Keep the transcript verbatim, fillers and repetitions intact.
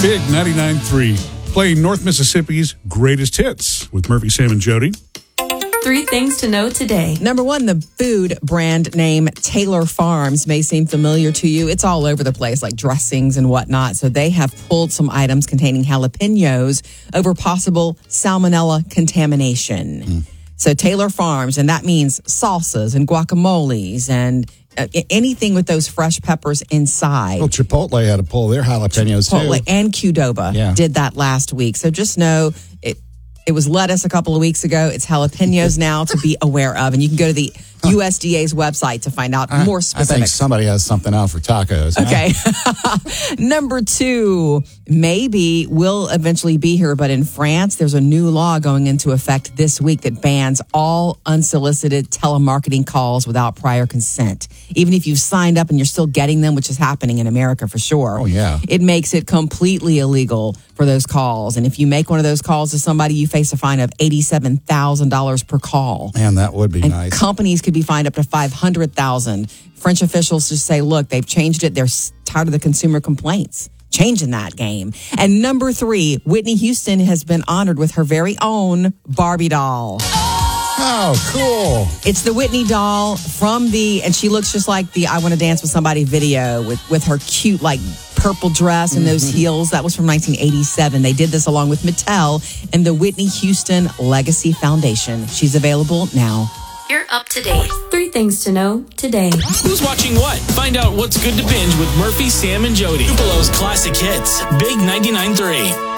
Big ninety-nine point three, playing North Mississippi's greatest hits with Murphy, Sam, and Jody. Three things to know today. Number one, the food brand name Taylor Farms may seem familiar to you. It's all over the place, like dressings and whatnot. So they have pulled some items containing jalapenos over possible salmonella contamination. Mm. So Taylor Farms, and that means salsas and guacamoles and uh, anything with those fresh peppers inside. Well, Chipotle had to pull their jalapenos Chipotle too. and Qdoba yeah. did that last week. So just know it. It was lettuce a couple of weeks ago. It's jalapenos now to be aware of. And you can go to the U S D A's website to find out I, more specifics. I think somebody has something out for tacos. Okay. Huh? Number two, maybe will eventually be here, but in France, there's a new law going into effect this week that bans all unsolicited telemarketing calls without prior consent. Even if you've signed up and you're still getting them, which is happening in America for sure. Oh, yeah. It makes it completely illegal for those calls. And if you make one of those calls to somebody, you face a fine of eighty-seven thousand dollars per call. Man, that would be and nice. Companies could be fined up to five hundred thousand dollars. French officials just say, look, they've changed it. They're tired of the consumer complaints. Changing that game. And number three, Whitney Houston has been honored with her very own Barbie doll. Oh, cool. It's the Whitney doll from the, and she looks just like the I Want to Dance with Somebody video with, with her cute, like, purple dress and those mm-hmm. heels. That was from nineteen eighty-seven. They did this along with Mattel and the Whitney Houston Legacy Foundation. She's available now. You're up to date. Three things to know today. Who's watching what? Find out what's good to binge with Murphy, Sam, and Jody. Tupelo's classic hits. Big ninety-nine point three.